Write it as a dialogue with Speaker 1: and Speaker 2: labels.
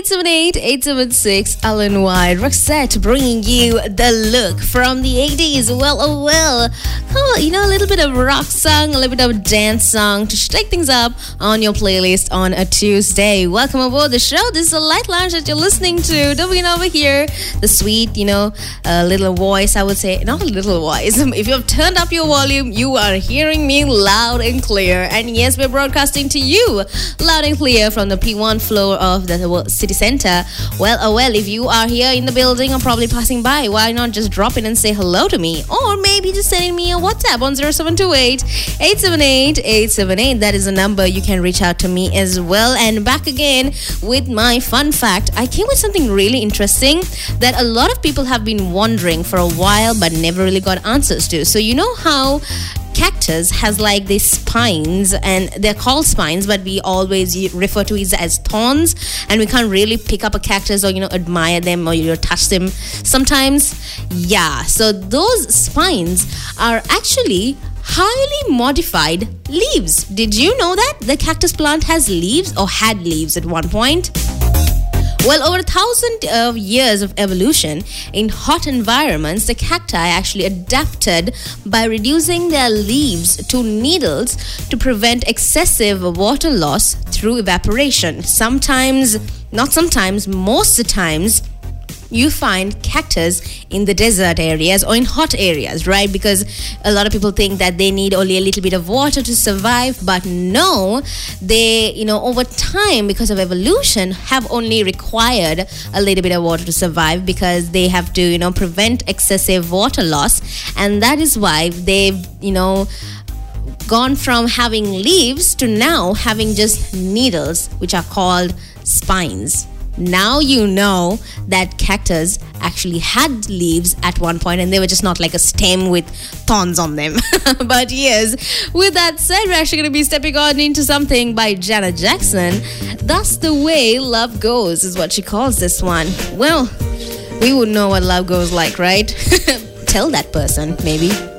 Speaker 1: 878-876 Alan White. Roxette bringing you the look from the 80s. Well. A little bit of rock song, a little bit of dance song to shake things up on your playlist on a Tuesday. Welcome aboard the show. This is a light lounge that you're listening to. Don't begin over here. The sweet, little voice, I would say. Not a little voice. If you have turned up your volume, you are hearing me loud and clear. And yes, we're broadcasting to you loud and clear from the P1 floor of the city center. Well, if you are here in the building or probably passing by, why not just drop in and say hello to me? Or maybe just sending me a WhatsApp on 0728-878-878. That is a number you can reach out to me as well. And back again with my fun fact. I came with something really interesting that a lot of people have been wondering for a while but never really got answers to. So you know how cactus has like these spines, and they're called spines, but we always refer to it as thorns, and we can't really pick up a cactus or admire them or touch them sometimes. So those spines are actually highly modified leaves. Did you know that the cactus plant has leaves or had leaves at one point? Well, over 1,000 years of evolution in hot environments, the cacti actually adapted by reducing their leaves to needles to prevent excessive water loss through evaporation. Most of the times, you find cactus in the desert areas or in hot areas, right? Because a lot of people think that they need only a little bit of water to survive, but no, they, over time, because of evolution, have only required a little bit of water to survive because they have to, prevent excessive water loss. And that is why they've, gone from having leaves to now having just needles, which are called spines. Now you know that cactus actually had leaves at one point, and they were just not like a stem with thorns on them. But yes, with that said, we're actually going to be stepping on into something by Janet Jackson. That's the way love goes is what she calls this one. Well, we would know what love goes like, right? Tell that person, maybe.